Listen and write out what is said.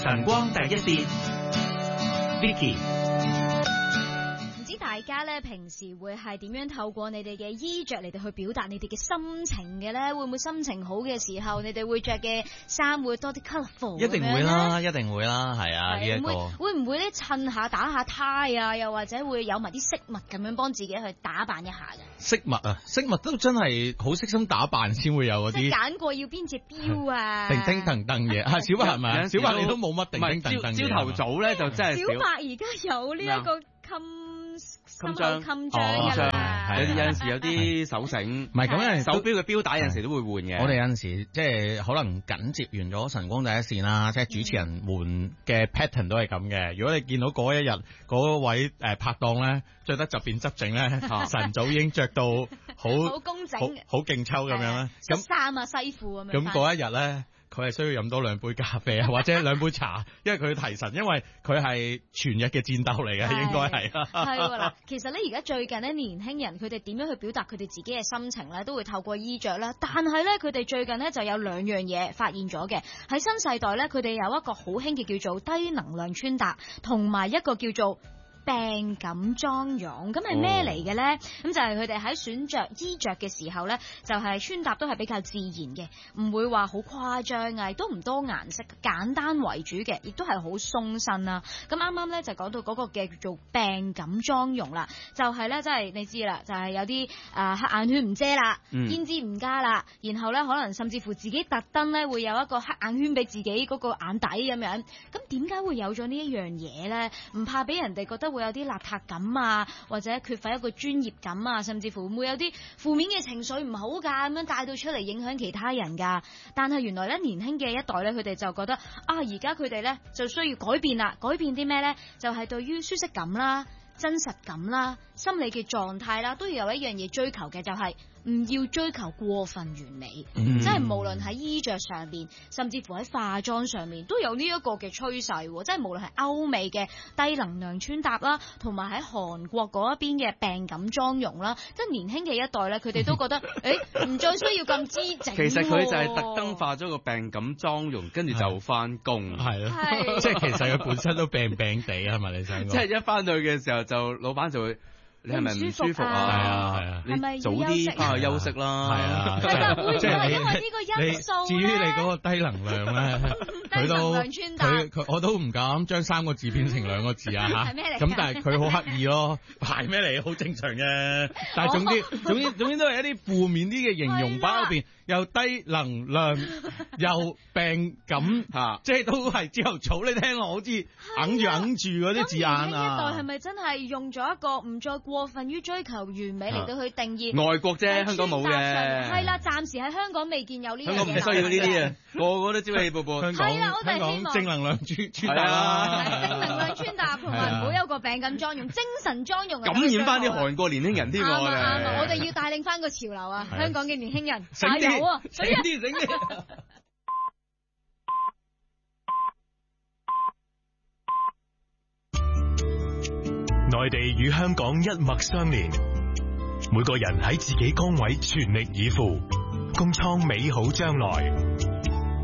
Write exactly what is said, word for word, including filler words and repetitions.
晨光第一線 Vicky。 大家咧平時會係點樣透過你哋嘅衣着嚟到去表達你哋嘅心情嘅咧？會唔會心情好嘅時候，你哋會着嘅衫會多啲 colourful？ 一定會啦，一定會啦，係啊，呢一個會唔會咧襯下打下呔啊？又或者會有埋啲飾物咁樣幫自己去打扮一下嘅？ 飾物啊，飾物都真係好悉心打扮先會有嗰啲。 即係揀過要邊隻錶啊？ 叮叮噔噔嘢，係小白係咪啊？小白你都冇乜叮叮噔噔嘢。 朝頭早咧就真係小白而家有呢一個襟。 襟章， 襟章㗎啦， 有啲有陣時有啲手繩， 唔係咁樣， 手錶嘅錶帶有陣時都會換嘅。 我哋有陣時即係可能緊接完咗晨光第一線啦，即係主持人換嘅 pattern 都係咁嘅。如果你見到嗰一日嗰位誒拍檔咧着得執變執整咧，晨早已經着到好好工整， 好勁抽咁樣咧， 咁衫啊西褲咁樣。 咁嗰一日咧。佢係需要飲多兩杯咖啡啊，或者兩杯茶，因為佢要提神，因為佢係全日嘅戰鬥嚟嘅，應該係。 係喎嗱，其實咧而家最近咧年輕人佢哋點樣去表達佢哋自己嘅心情咧，都會透過衣着啦。但係咧佢哋最近咧就有兩樣嘢發現咗嘅，喺新世代咧佢哋有一個好興嘅叫做低能量穿搭，同埋一個叫做病感妝容。咁係咩嚟嘅咧？咁、oh. 就係佢哋喺選着衣着嘅時候咧，就係、是、穿搭都係比較自然嘅，唔會話好誇張啊，亦都唔多顏色，簡單為主嘅，亦都係好鬆身啊。咁啱啱咧就講到嗰個嘅叫做病感妝容啦，就係咧即係你知啦，就係、是、有啲啊黑眼圈唔遮啦，胭脂唔加啦，然後咧可能甚至乎自己特登咧會有一個黑眼圈俾自己嗰個眼底咁樣。咁點解會有咗呢一樣嘢咧？唔怕俾人哋覺得會有啲邋遢感啊，或者缺乏一個專業感啊，甚至乎會有啲負面嘅情緒唔好噶，咁樣帶到出嚟影響其他人噶。但係原來咧年輕嘅一代咧，佢哋就覺得啊，而家佢哋咧就需要改變啦，改變啲咩咧？就係、是、對於舒適感啦、真實感啦、心理嘅狀態啦，都要有一樣嘢追求嘅，就係、是。唔要追求過分完美，嗯、即係無論喺衣着上面，甚至乎喺化妝上面，都有呢一個嘅趨勢。即係無論係歐美嘅低能量穿搭啦，同埋喺韓國嗰一邊嘅病感妝容啦，即係年輕嘅一代咧，佢哋都覺得誒唔再需要咁姿整。 其實佢就係特登化咗個病感妝容，跟住就翻工。 係咯，即係其實佢本身都病病地係咪？你想講？ 即係一翻到去嘅時候，就老闆就會。你係咪唔舒服啊？係啊係啊， 你早啲翻去休息啦。係啊， 係啦，會唔會係因為呢個因素？ 至於你嗰個低能量咧，佢都佢佢我都唔敢將三個字變成兩個字啊嚇。係咩嚟？咁但係佢好刻意咯，係咩嚟？好正常嘅。但係總之總之總之都係一啲負面啲嘅形容擺入邊，又低能量又病感嚇，即係都係朝頭早你聽我好似揞住揞住嗰啲字眼啊。 呢一代係咪真係用咗一個唔再過分於追求完美嚟到去定義？ 外國啫，香港冇嘅。 係啦，暫時喺香港未見有呢樣嘢。 香港唔需要呢啲啊，個個都朝氣勃勃。 香港係啦，我哋希望正能量穿穿搭啦， 正能量穿搭同埋唔好有個病感妝容，精神妝容感染翻啲韓國年輕人添。 啱啊啱啊！我哋要帶領翻個潮流啊！香港嘅年輕人加油啊！醒啲醒啲。 內地與香港一脈相連，每個人喺自己崗位全力以赴，共創美好將來。